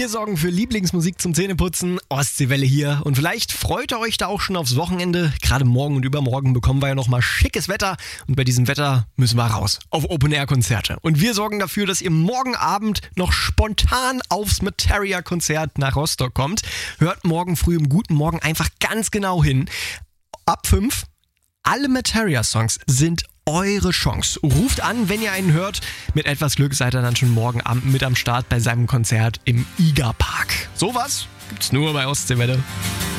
Wir sorgen für Lieblingsmusik zum Zähneputzen. Ostseewelle hier. Und vielleicht freut ihr euch da auch schon aufs Wochenende. Gerade morgen und übermorgen bekommen wir ja nochmal schickes Wetter. Und bei diesem Wetter müssen wir raus auf Open-Air-Konzerte. Und wir sorgen dafür, dass ihr morgen Abend noch spontan aufs Materia-Konzert nach Rostock kommt. Hört morgen früh im Guten Morgen einfach ganz genau hin. Ab 5. Alle Materia-Songs sind eure Chance. Ruft an, wenn ihr einen hört. Mit etwas Glück seid ihr dann schon morgen Abend mit am Start bei seinem Konzert im IGA Park. Sowas gibt's nur bei Ostseewelle.